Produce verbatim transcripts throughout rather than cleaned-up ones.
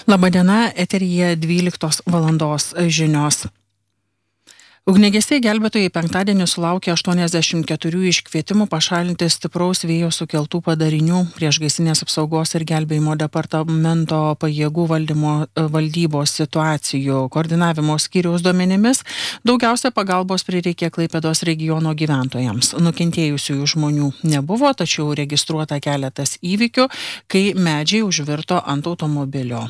Labadiena, eteryje dvyliktos valandos žinios. Ugniagesiai gelbėtojai penktadienį sulaukė aštuoniasdešimt keturių iškvietimų pašalinti stipraus vėjo sukeltų padarinių. Priešgaisrinės apsaugos ir gelbėjimo departamento pajėgų valdymo valdybos situacijų koordinavimo skyriaus duomenimis daugiausia pagalbos prireikė Klaipėdos regiono gyventojams. Nukentėjusiųjų žmonių nebuvo, tačiau registruota keletas įvykių, kai medžiai užvirto ant automobilio.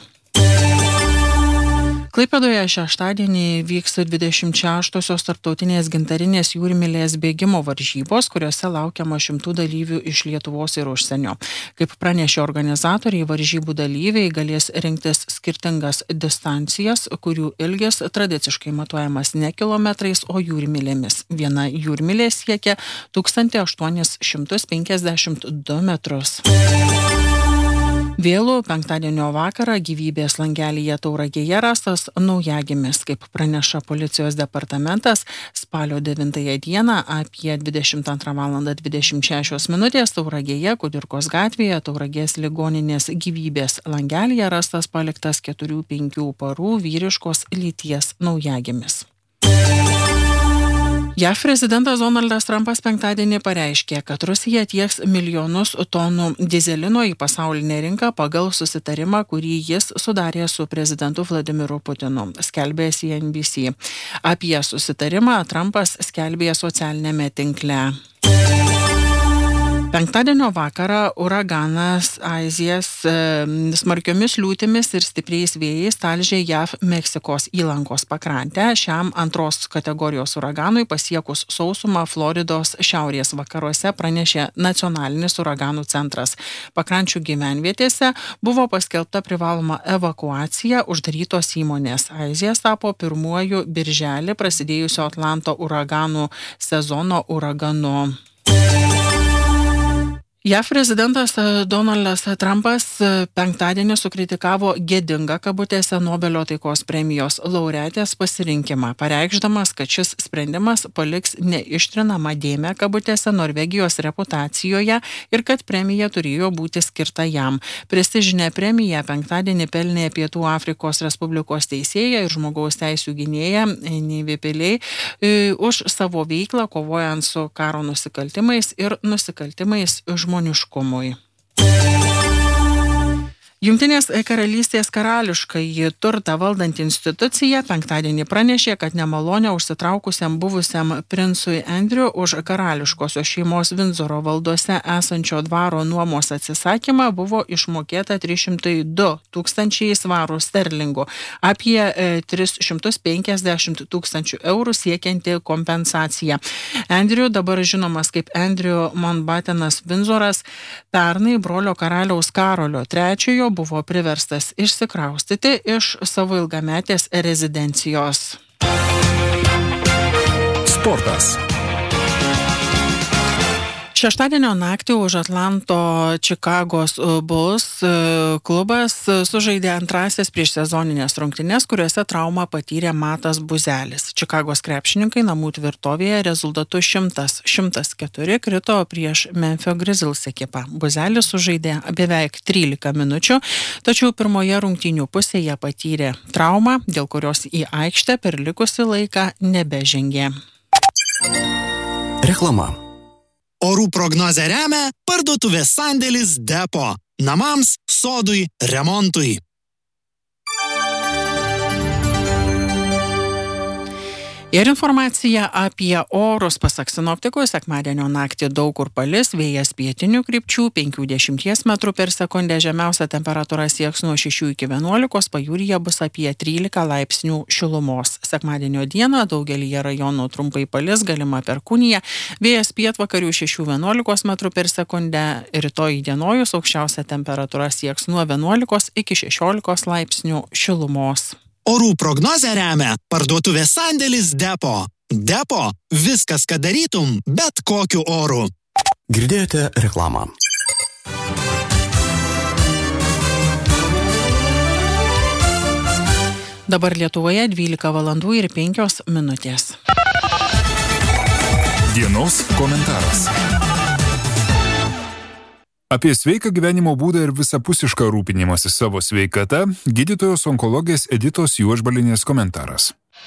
Klaipėdoje šeštadienį vyks dvidešimt šeštosios tarptautinės gintarinės jūrmylės bėgimo varžybos, kuriuose laukiama šimtų dalyvių iš Lietuvos ir užsienio. Kaip pranešė organizatoriai, varžybų dalyviai galės rinktis skirtingas distancijas, kurių ilgis tradiciškai matuojamas ne kilometrais, o jūrmylėmis. Viena jūrmylė siekia tūkstantį aštuonis šimtus penkiasdešimt du metrus. Vėlų penktadienio vakarą gyvybės langelyje Tauragėje rastas naujagimis. Kaip praneša policijos departamentas, spalio devintąją dieną apie dvidešimt antrą valandą dvidešimt šešios minutės Tauragėje, Kudirkos gatvėje, Tauragės ligoninės gyvybės langelyje rastas paliktas keturių penkių parų vyriškos lyties naujagimis. J A V prezidentas Donaldas Trumpas penktadienį pareiškė, kad Rusija tieks milijonus tonų dyzelino į pasaulinę rinką pagal susitarimą, kurį jis sudarė su prezidentu Vladimiru Putinu, skelbė C N B C. Apie susitarimą Trumpas skelbė socialinėme tinkle. Penktadienio vakarą uraganas Aizijas e, smarkiomis liūtimis ir stipriais vėjais talžė J A V Meksikos įlankos pakrantę. Šiam antros kategorijos uraganui pasiekus sausumą Floridos šiaurės vakaruose pranešė nacionalinis uraganų centras. Pakrančių gyvenvietėse buvo paskelbta privaloma evakuacija, uždarytos įmonės. Aizijas tapo pirmuoju birželį prasidėjusio Atlanto uraganų sezono uraganu. J A V prezidentas Donaldas Trumpas penktadienį sukritikavo gėdingą kabutėse Nobelio taikos premijos laureatės pasirinkimą, pareikšdamas, kad šis sprendimas paliks neištrinamą dėmę kabutėse Norvegijos reputacijoje ir kad premija turėjo būti skirta jam. Prestižinę premiją penktadienį pelnė Pietų Afrikos Respublikos teisėja ir žmogaus teisių gynėja Nivi Pillay už savo veiklą kovojant su karo nusikaltimais ir nusikaltimais žmonių. žmoniškumui. Jungtinės karalystės karališkąjį turtą valdanti institucija penktadienį pranešė, kad nemalonę užsitraukusiam buvusiam princui Andrew už karališkosios šeimos Vindzoro valdose esančio dvaro nuomos atsisakymą buvo išmokėta trys šimtai du tūkstančiai svarų sterlingų, apie tris šimtus penkiasdešimt tūkstančių eurų siekianti kompensacija. Andrew, dabar žinomas kaip Andrew Mountbattenas Vindzoras, pernai brolio karaliaus Karolio trečiojo buvo priverstas išsikraustyti iš savo ilgametės rezidencijos. Sportas. Šeštadienio naktį už Atlanto Čikagos Bulls klubas sužaidė antrąsias priešsezoninės rungtynes, kuriuose traumą patyrė Matas Buzelis. Čikagos krepšininkai namų tvirtovėje rezultatu šimtas šimtas keturi krito prieš Memphio Grizzlies ekipą. Buzelis sužaidė beveik trylika minučių, tačiau pirmoje rungtynių pusėje patyrė traumą, dėl kurios į aikštę per likusį laiką nebežengė. Reklama. Orų prognozę remia parduotuvės sandėlis Depo. Namams, sodui, remontui. Ir informacija apie orus pasak sinoptikų, sekmadienio naktį daug kur palis, vėjas pietinių krypčių penkių dešimties metrų per sekundę, žemiausia temperatūra sieks nuo šešių iki vienuolikos, pajūryje bus apie trylika laipsnių šilumos. Sekmadienio dieną daugelyje rajonų trumpai palis, galima perkūnija, vėjas pietvakarių šešių vienuolikos metrų per sekundę, rytoj dienojus aukščiausia temperatūra sieks nuo vienuolikos iki šešiolikos laipsnių šilumos. Orų prognozę remia parduotuvės sandėlis Depo. Depo – viskas, ką darytum, bet kokiu oru. Girdėjote reklamą. Dabar Lietuvoje dvylika valandų ir penkios minutės. Dienos komentaras. Apie sveiką gyvenimo būdą ir visapusišką rūpinimąsi savo sveikata gydytojos onkologės Editos Juodžbalienės komentaras.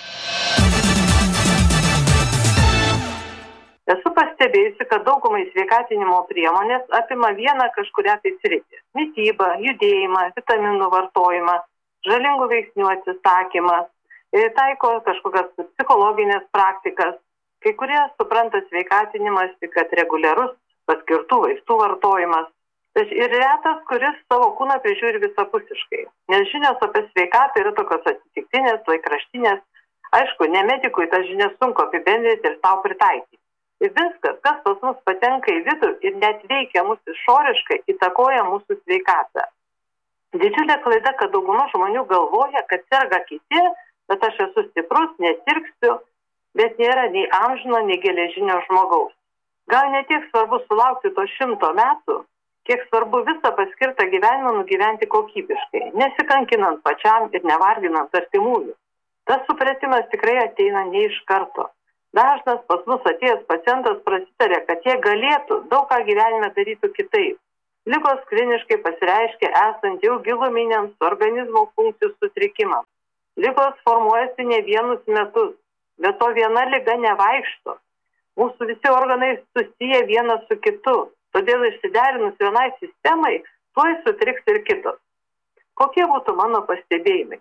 Esu pastebėjusi, kad daugumai sveikatinimo priemonės apima vieną kažkurią tai sritį. Mitybą, judėjimą, vitaminų vartojimą, žalingų veiksnių atsisakymą, taiko kažkokias psichologinės praktikas. Kai kurie supranta sveikatinimą, kad reguliarus paskirtų vaistų vartojimas. Ir retas, kuris savo kūną prižiūri visapusiškai. Nes žinios apie sveikatą yra tokios atsitiktinės, laikraštinės. Aišku, ne medikui tas žinias sunku apibendrinti ir tau pritaikyti. Ir viskas, kas pas mus patenka į vidų ir net veikia mūsų išoriškai, įtakoja mūsų sveikatą. Didžiulė klaida, kad dauguma žmonių galvoja, kad serga kiti, bet aš esu stiprus, nesirgsiu, bet nėra nei amžino, nei geležinio žmogaus. Gal ne tiek svarbu sulaukti to šimto metų, kiek svarbu visą paskirtą gyvenimą nugyventi kokybiškai, nesikankinant pačiam ir nevarginant artimųjų. Tas supratimas tikrai ateina ne iš karto. Dažnas pas mus atėjęs pacientas prasitarė, kad jie galėtų daug ką gyvenime darytų kitaip. Ligos kliniškai pasireiškia esant jau giluminiams organizmo funkcijų sutrikimams. Ligos formuojasi ne vienus metus, bet to viena liga nevaikšto. Mūsų visi organai susiję vienas su kitu, todėl išsiderinus vienai sistemai, tuoj sutriks ir kitos. Kokie būtų mano pastebėjimai?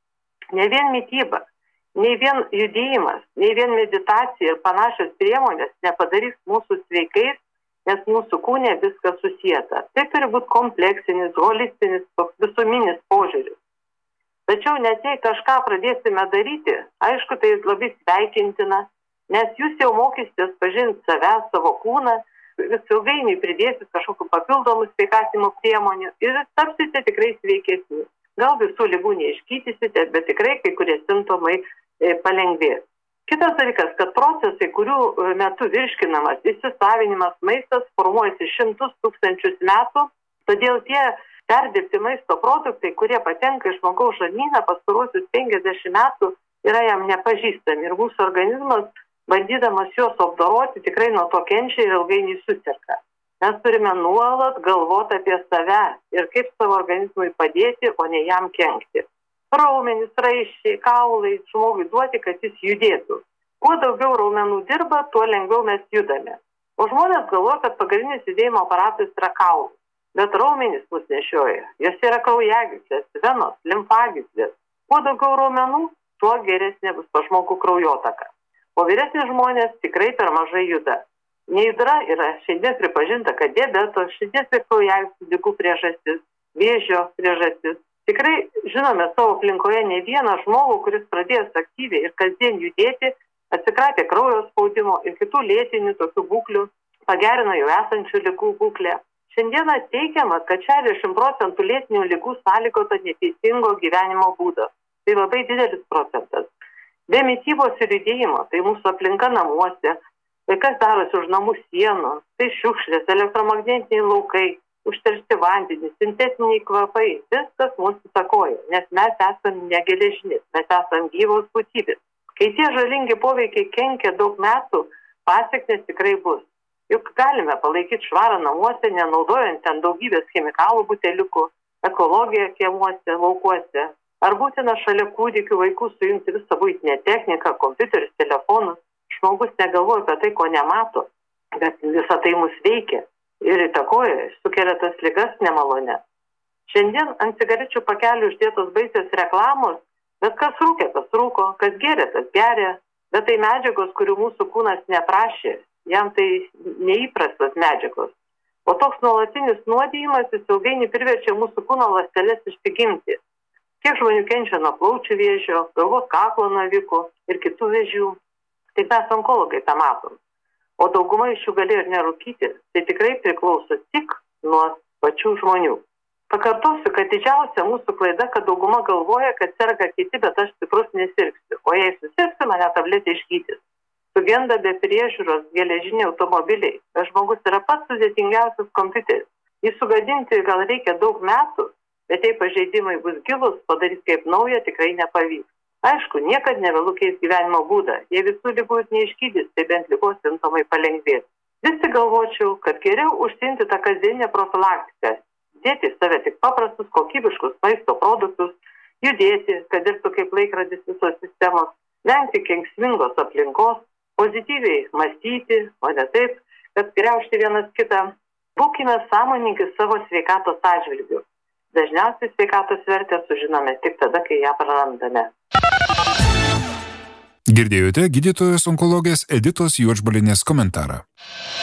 Ne vien mityba, nei vien judėjimas, nei vien meditacija ir panašios priemonės nepadarys mūsų sveikais, nes mūsų kūne viskas susieta. Tai turi būti kompleksinis, holistinis, visuminis požiūris. Tačiau net jei kažką pradėsime daryti, aišku, tai labai sveikintina, nes jūs jau mokysitės pažinti save, savo kūną, vis ilgainiui pridėsit kažkokių papildomų sveikatinimo priemonių ir tapsite tikrai sveikesni. Gal visų ligų neišgydysite, bet tikrai kai kurie simptomai e, palengvės. Kitas dalykas, kad procesai, kurių metu virškinamas, įsisavinimas maistas formuojasi šimtus tūkstančius metų, todėl tie perdirbti maisto produktai, kurie patenka iš žmogaus žarnyną pastaruosius penkiasdešimt metų, yra jam nepažįstami ir mūsų organizmas, bandydamas juos apdoroti, tikrai nuo to kenčia ir ilgainiui suserga. Mes turime nuolat galvoti apie save ir kaip savo organizmui padėti, o ne jam kenkti. Raumenys, raiščiai, kaulai žmogui duoti, kad jis judėtų. Kuo daugiau raumenų dirba, tuo lengviau mes judame. O žmonės galvoja, kad pagrindinis judėjimo aparatas yra kaulai. Bet raumenys mus nešioja. Jos yra kraujagyslės, venos, limfagyslės. Kuo daugiau raumenų, tuo geresnė bus pas žmogų kraujotaka. O vyresni žmonės tikrai per mažai juda. Nejudra yra šiandien pripažinta, kad diabeto, širdies ir kraujagyslių ligų priežastis, vėžio priežastis. Tikrai žinome savo aplinkoje ne vieną žmogų, kuris pradėjęs aktyviai ir kasdien judėti, atsikratė kraujo spaudimo ir kitų lėtinių tokių būklių, pagerino jau esančių ligų būklę. Šiandieną teigiama, kad šešiasdešimt procentų lėtinių ligų sąlygota neteisingo gyvenimo būdo. Tai labai didelis procentas. Be mitybos ir judėjimo, tai mūsų aplinka namuose, tai kas darosi už namų sienų, tai šiukšlės, elektromagnetiniai laukai, užteršti vandenys, sintetiniai kvapai, viskas mūsų įtakoja, nes mes esame negeležinis, mes esame gyvos būtybės. Kai tie žalingi poveikiai kenkia daug metų, pasiekmes tikrai bus. Juk galime palaikyti švarą namuose, nenaudojant ten daugybės chemikalų buteliukų, ekologiją kiemuose, laukuose. Ar būtina šalia kūdikių vaikų sujungti visą buitinę techniką, kompiuterius, telefonus? Žmogus negalvoja apie tai, ko nemato, bet visą tai mus veikia ir įtakoja, sukelia tas ligas nemalonę. Šiandien ant cigarečių pakelių uždėtos baisios reklamos, bet kas rūkė, tas rūko, kas geria, tas geria, bet tai medžiagos, kurių mūsų kūnas neprašė, jam tai neįprastos medžiagos. O toks nuolatinis nuodijimas jis ilgainiui priverčia mūsų kūno ląsteles išsigimti. Kiek žmonių kenčia nuo plaučių vėžio, galvos kaklo navikų ir kitų vėžių. Tik mes onkologai tą matom. O dauguma iš jų galėjo ir nerūkyti, tai tikrai priklauso tik nuo pačių žmonių. Pakartosiu, kad didžiausia mūsų klaida, kad dauguma galvoja, kad serga kiti, bet aš stiprus nesirgsiu. O jei susirgsiu, mane tabletė išgydys. Sugenda be priežiūros geležiniai automobiliai. Bet žmogus yra pats sudėtingiausias kompiuteris. Jį sugadinti gal reikia daug metų, bet jei pažeidimai bus gilus, padarys kaip naują tikrai nepavyks. Aišku, niekad nevėlu keisti gyvenimo būdą. Jei visų ligų neišgydys, tai bent ligos simptomai palengvės. Vis tik galvočiau, kad geriau užsiimti tą kasdieninę profilaktiką, dėti į save tik paprastus, kokybiškus maisto produktus, judėti, kad dirbtų kaip laikrodis visos sistemos, vengti kenksmingos aplinkos, pozityviai mąstyti, o ne taip, kad griaužti vienas kitą. Būkime sąmoningi savo sveikatos atžvilgiu. Dažniausiai sveikatos vertę sužinome tik tada, kai ją prarandame. Girdėjote gydytojos onkologės Editos Juodžbalienės komentarą.